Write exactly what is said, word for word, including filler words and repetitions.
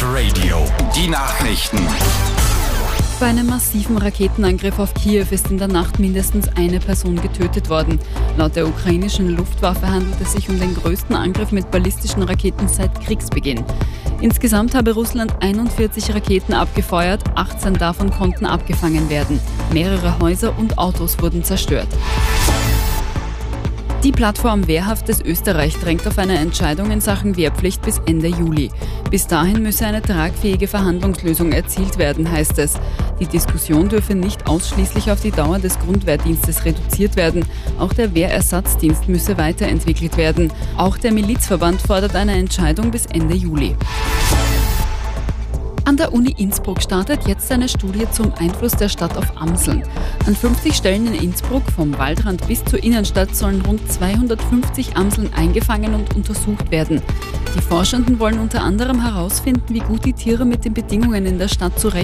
Radio. Die Nachrichten. Bei einem massiven Raketenangriff auf Kiew ist in der Nacht mindestens eine Person getötet worden. Laut der ukrainischen Luftwaffe handelt es sich um den größten Angriff mit ballistischen Raketen seit Kriegsbeginn. Insgesamt habe Russland einundvierzig Raketen abgefeuert, achtzehn davon konnten abgefangen werden. Mehrere Häuser und Autos wurden zerstört. Die Plattform Wehrhaft des Österreich drängt auf eine Entscheidung in Sachen Wehrpflicht bis Ende Juli. Bis dahin müsse eine tragfähige Verhandlungslösung erzielt werden, heißt es. Die Diskussion dürfe nicht ausschließlich auf die Dauer des Grundwehrdienstes reduziert werden. Auch der Wehrersatzdienst müsse weiterentwickelt werden. Auch der Milizverband fordert eine Entscheidung bis Ende Juli. An der Uni Innsbruck startet jetzt eine Studie zum Einfluss der Stadt auf Amseln. An fünfzig Stellen in Innsbruck, vom Waldrand bis zur Innenstadt, sollen rund zweihundertfünfzig Amseln eingefangen und untersucht werden. Die Forschenden wollen unter anderem herausfinden, wie gut die Tiere mit den Bedingungen in der Stadt zurechtkommen.